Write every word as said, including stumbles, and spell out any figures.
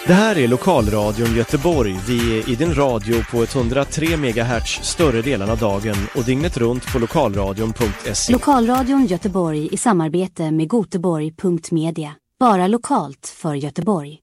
Det här är Lokalradion Göteborg. Vi är i din radio på etthundratre megahertz större delen av dagen och dygnet runt på lokalradion punkt se. Lokalradion Göteborg i samarbete med goteborg punkt media. Bara lokalt för Göteborg.